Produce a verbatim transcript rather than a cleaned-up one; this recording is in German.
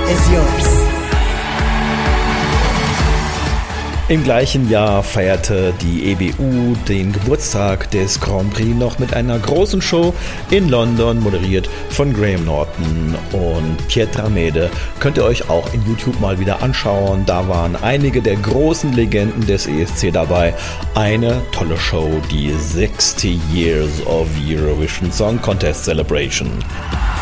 is yours. Im gleichen Jahr feierte die E B U den Geburtstag des Grand Prix noch mit einer großen Show in London, moderiert von Graham Norton und Pietra Mede. Könnt ihr euch auch in YouTube mal wieder anschauen. Da waren einige der großen Legenden des E S C dabei. Eine tolle Show, die sixty Years of Eurovision Song Contest Celebration.